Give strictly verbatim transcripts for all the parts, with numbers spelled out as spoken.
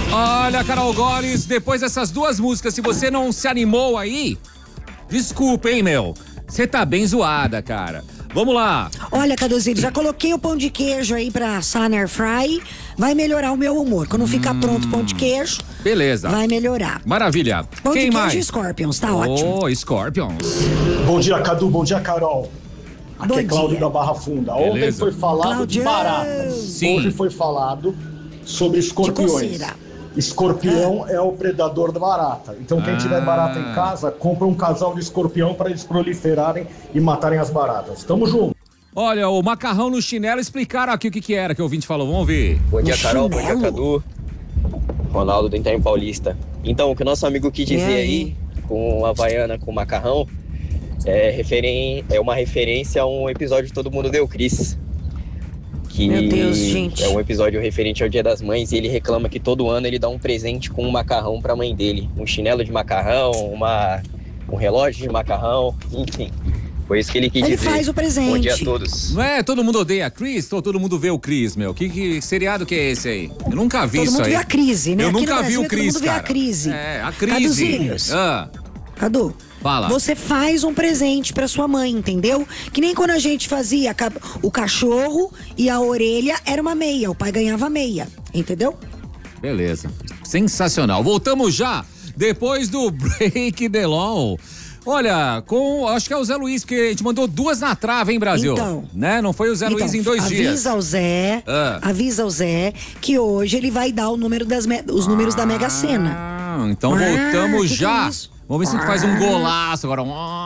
Olha, Carol Gomes, depois dessas duas músicas, se você não se animou aí, desculpa, hein, meu? Você tá bem zoada, cara. Vamos lá. Olha, Caduzinho, já coloquei o pão de queijo aí pra assar na air fry. Vai melhorar o meu humor. Quando ficar hum, pronto o pão de queijo, beleza. Vai melhorar. Maravilha. Pão Quem de mais? queijo e Scorpions, tá ótimo. Oh, Scorpions. Bom dia, Cadu. Bom dia, Carol. Aqui Bom é Cláudio dia. da Barra Funda. Beleza. Ontem foi falado Claudião. de baratas. Sim. Hoje foi falado sobre escorpiões. Escorpião é. é o predador da barata. Então quem ah. tiver barata em casa, compra um casal de escorpião para eles proliferarem e matarem as baratas. Tamo junto. Olha, o macarrão no chinelo, explicaram aqui o que que era que o ouvinte falou. Vamos ver. Bom dia, No Carol. chinelo? Bom dia, Cadu. Ronaldo do Interno Paulista. Então, o que o nosso amigo quis dizer aí, aí com a Havaiana com macarrão, é, referen... é uma referência a um episódio de Todo Mundo Deu Cris. Que Meu Deus, gente. É um episódio referente ao Dia das Mães e ele reclama que todo ano ele dá um presente com um macarrão pra mãe dele. Um chinelo de macarrão, uma... um relógio de macarrão, enfim. Foi isso que ele quis Ele dizer. faz o presente. Bom dia a todos. Não é Todo Mundo Odeia a Cris ou Todo Mundo Vê o Cris, meu? Que, que seriado que é esse aí? Eu nunca vi Todo isso mundo aí. vê a crise, né? Eu Aqui nunca no vi Brasil, o Cris, todo mundo vê cara. a crise. É, a crise. Caduzinhos. Ah, Cadu, fala. você faz um presente pra sua mãe, entendeu? Que nem quando a gente fazia o cachorro e a orelha era uma meia, o pai ganhava meia, entendeu? Beleza. Sensacional. Voltamos já depois do Break the Law. Olha, com, acho que é o Zé Luiz, porque a gente mandou duas na trave, hein, Brasil? Então. Né? Não foi o Zé Então, Luiz em dois avisa dias. Ao Zé, Ah. avisa ao Zé que hoje ele vai dar o número das me- os números da Mega Sena. Ah, então Ah, voltamos que que já. é isso? Vamos ver se a gente faz um golaço agora.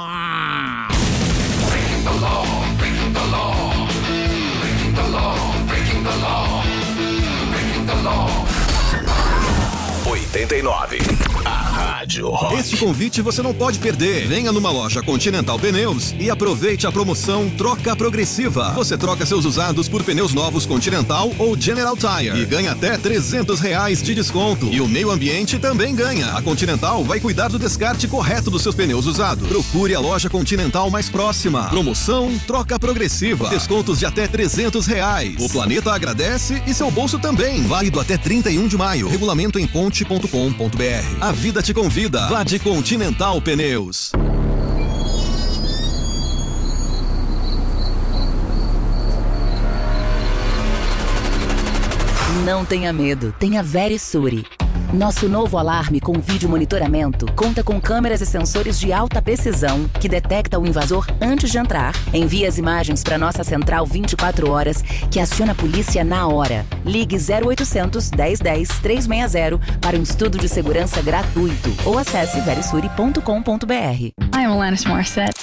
oitenta e nove. A Rádio Rock. Este convite você não pode perder. Venha numa loja Continental Pneus e aproveite a promoção Troca Progressiva. Você troca seus usados por pneus novos Continental ou General Tire e ganha até trezentos reais de desconto. E o meio ambiente também ganha. A Continental vai cuidar do descarte correto dos seus pneus usados. Procure a loja Continental mais próxima. Promoção Troca Progressiva. Descontos de até trezentos reais. O planeta agradece e seu bolso também. Válido até trinta e um de maio. Regulamento em ponte ponto com ponto br. A vida te convida. Vá de Continental Pneus. Não tenha medo, tenha Verisure. Nosso novo alarme com vídeo monitoramento conta com câmeras e sensores de alta precisão que detecta o invasor antes de entrar. Envia as imagens para nossa central vinte e quatro horas, que aciona a polícia na hora. Ligue zero oitocentos, dez dez, trezentos e sessenta para um estudo de segurança gratuito ou acesse verisure ponto com ponto br. I'm Alanis Morissette.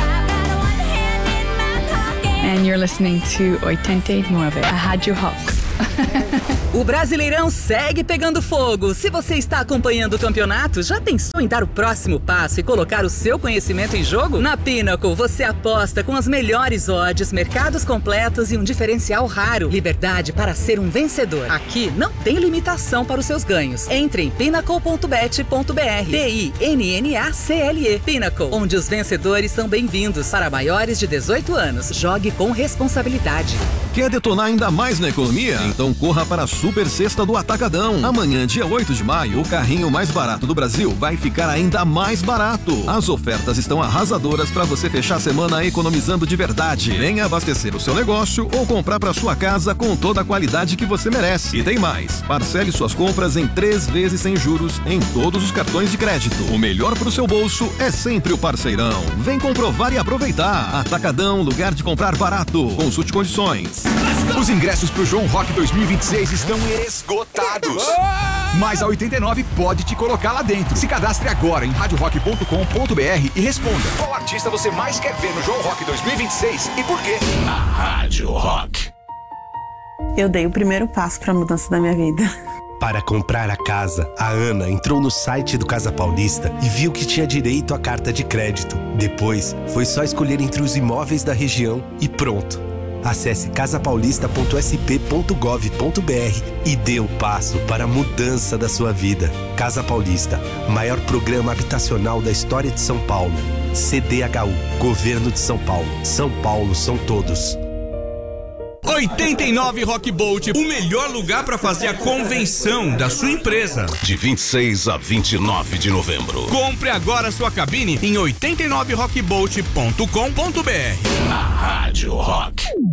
And you're listening to oitenta e nove, a Rádio Rock. O Brasileirão segue pegando fogo. Se você está acompanhando o campeonato, já pensou em dar o próximo passo e colocar o seu conhecimento em jogo? Na Pinnacle, você aposta com as melhores odds, mercados completos e um diferencial raro. Liberdade para ser um vencedor. Aqui não tem limitação para os seus ganhos. Entre em pinnacle ponto bet ponto br. P I N N A C L E. Pinnacle, onde os vencedores são bem-vindos. Para maiores de dezoito anos. Jogue com responsabilidade. Quer detonar ainda mais na economia? Então corra para a Super Sexta do Atacadão. Amanhã, dia oito de maio, o carrinho mais barato do Brasil vai ficar ainda mais barato. As ofertas estão arrasadoras para você fechar a semana economizando de verdade. Venha abastecer o seu negócio ou comprar para sua casa com toda a qualidade que você merece. E tem mais. Parcele suas compras em três vezes sem juros em todos os cartões de crédito. O melhor para o seu bolso é sempre o Parceirão. Vem comprovar e aproveitar. Atacadão, lugar de comprar barato. Consulte condições. Os ingressos pro João Rock dois mil e vinte e seis estão esgotados. Mas a oitenta e nove pode te colocar lá dentro. Se cadastre agora em rádio rock ponto com ponto br e responda: qual artista você mais quer ver no João Rock dois mil e vinte e seis e por quê? Na Rádio Rock. Eu dei o primeiro passo para a mudança da minha vida. Para comprar a casa, a Ana entrou no site do Casa Paulista e viu que tinha direito à carta de crédito. Depois, foi só escolher entre os imóveis da região e pronto. Acesse casa paulista ponto s p ponto gov ponto br e dê o passo para a mudança da sua vida. Casa Paulista, maior programa habitacional da história de São Paulo. C D H U, Governo de São Paulo. São Paulo são todos. oitenta e nove Rock Bolt, o melhor lugar para fazer a convenção da sua empresa. De vinte e seis a vinte e nove de novembro. Compre agora sua cabine em oitenta e nove rock bolt ponto com ponto br. A Rádio Rock.